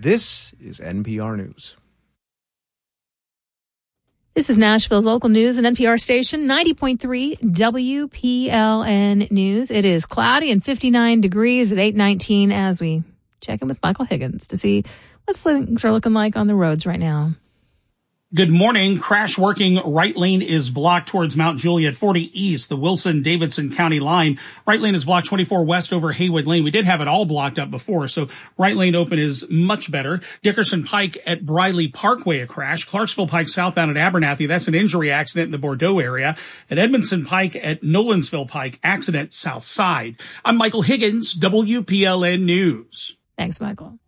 This is NPR News. This is Nashville's local news and NPR station, 90.3 WPLN News. It is cloudy and 59 degrees at 8:19 as we check in with Michael Higgins to see what things are looking like on the roads right now. Good morning. Crash working. Right lane is blocked towards Mount Juliet, 40 east, the Wilson-Davidson County line. Right lane is blocked 24 west over Haywood Lane. We did have it all blocked up before, so right lane open is much better. Dickerson Pike at Briley Parkway, a crash. Clarksville Pike southbound at Abernathy. That's an injury accident in the Bordeaux area. At Edmondson Pike at Nolensville Pike, accident south side. I'm Michael Higgins, WPLN News. Thanks, Michael.